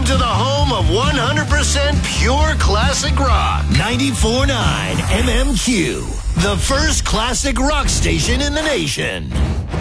to the home of 100% pure classic rock. 94.9 MMQ, the first classic rock station in the nation.